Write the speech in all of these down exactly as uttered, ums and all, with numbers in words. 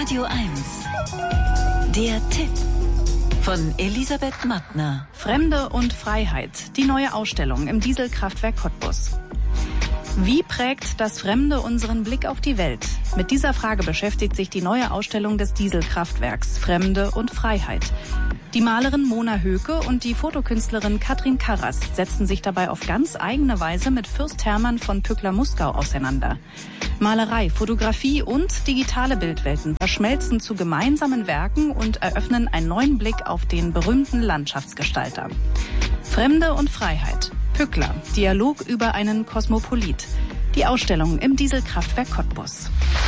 Radio eins. Der Tipp von Elisabeth Mattner. Fremde und Freiheit. Die neue Ausstellung im Dieselkraftwerk Cottbus. Wie prägt das Fremde unseren Blick auf die Welt? Mit dieser Frage beschäftigt sich die neue Ausstellung des Dieselkraftwerks Fremde und Freiheit. Die Malerin Mona Höke und die Fotokünstlerin Katrin Karras setzen sich dabei auf ganz eigene Weise mit Fürst Hermann von Pückler-Muskau auseinander. Malerei, Fotografie und digitale Bildwelten verschmelzen zu gemeinsamen Werken und eröffnen einen neuen Blick auf den berühmten Landschaftsgestalter. Fremde und Freiheit. Pückler, Dialog über einen Kosmopolit. Die Ausstellung im Dieselkraftwerk Cottbus.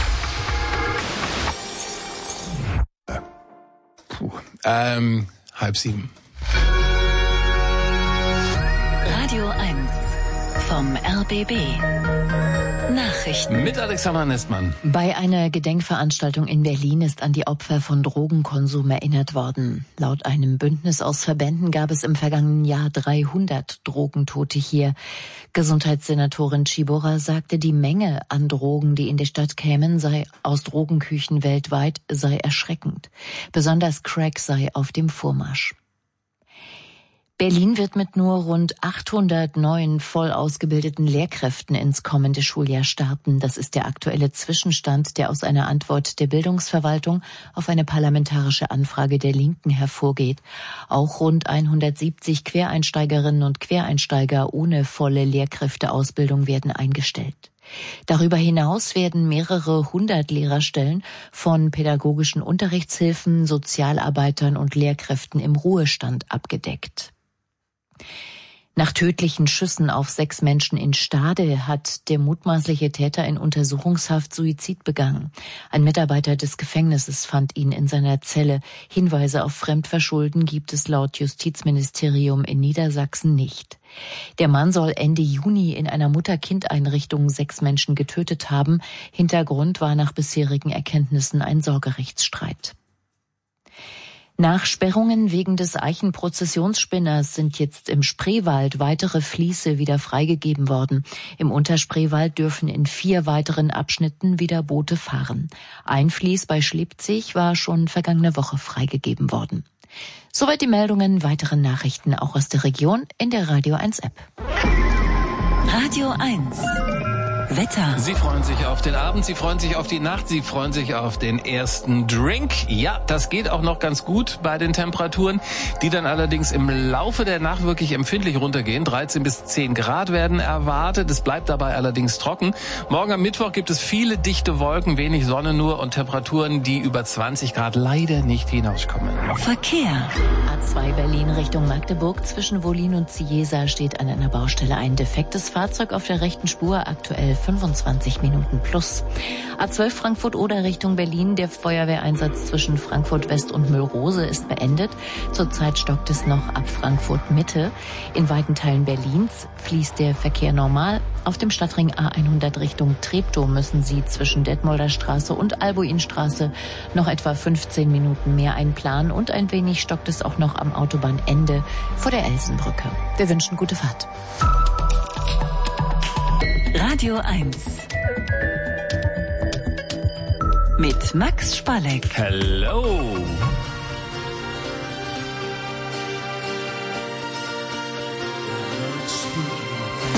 Puh, ähm, halb sieben. Radio eins vom R B B. Nachrichten. Mit Alexandra Nestmann. Bei einer Gedenkveranstaltung in Berlin ist an die Opfer von Drogenkonsum erinnert worden. Laut einem Bündnis aus Verbänden gab es im vergangenen Jahr dreihundert Drogentote hier. Gesundheitssenatorin Tschibora sagte, die Menge an Drogen, die in die Stadt kämen, sei aus Drogenküchen weltweit, sei erschreckend. Besonders Crack sei auf dem Vormarsch. Berlin wird mit nur rund achthundert neuen voll ausgebildeten Lehrkräften ins kommende Schuljahr starten. Das ist der aktuelle Zwischenstand, der aus einer Antwort der Bildungsverwaltung auf eine parlamentarische Anfrage der Linken hervorgeht. Auch rund hundertsiebzig Quereinsteigerinnen und Quereinsteiger ohne volle Lehrkräfteausbildung werden eingestellt. Darüber hinaus werden mehrere hundert Lehrerstellen von pädagogischen Unterrichtshilfen, Sozialarbeitern und Lehrkräften im Ruhestand abgedeckt. Nach tödlichen Schüssen auf sechs Menschen in Stade hat der mutmaßliche Täter in Untersuchungshaft Suizid begangen. Ein Mitarbeiter des Gefängnisses fand ihn in seiner Zelle. Hinweise auf Fremdverschulden gibt es laut Justizministerium in Niedersachsen nicht. Der Mann soll Ende Juni in einer Mutter-Kind-Einrichtung sechs Menschen getötet haben. Hintergrund war nach bisherigen Erkenntnissen ein Sorgerechtsstreit. Nach Sperrungen wegen des Eichenprozessionsspinners sind jetzt im Spreewald weitere Fließe wieder freigegeben worden. Im Unterspreewald dürfen in vier weiteren Abschnitten wieder Boote fahren. Ein Fließ bei Schlepzig war schon vergangene Woche freigegeben worden. Soweit die Meldungen, weitere Nachrichten auch aus der Region in der Radio eins App. Radio eins. Wetter. Sie freuen sich auf den Abend, Sie freuen sich auf die Nacht, Sie freuen sich auf den ersten Drink. Ja, das geht auch noch ganz gut bei den Temperaturen, die dann allerdings im Laufe der Nacht wirklich empfindlich runtergehen. dreizehn bis zehn Grad werden erwartet, es bleibt dabei allerdings trocken. Morgen am Mittwoch gibt es viele dichte Wolken, wenig Sonne nur und Temperaturen, die über zwanzig Grad leider nicht hinauskommen. Verkehr. A zwei Berlin Richtung Magdeburg. Zwischen Wollin und Ciesa steht an einer Baustelle ein defektes Fahrzeug auf der rechten Spur, aktuell fünfundzwanzig Minuten plus. A zwölf Frankfurt-Oder Richtung Berlin. Der Feuerwehreinsatz zwischen Frankfurt West und Müllrose ist beendet. Zurzeit stockt es noch ab Frankfurt Mitte. In weiten Teilen Berlins fließt der Verkehr normal. Auf dem Stadtring A hundert Richtung Treptow müssen Sie zwischen Detmolder Straße und Albuinstraße noch etwa fünfzehn Minuten mehr einplanen und ein wenig stockt es auch noch am Autobahnende vor der Elsenbrücke. Wir wünschen gute Fahrt. Radio eins. Mit Max Spalleck. Hello.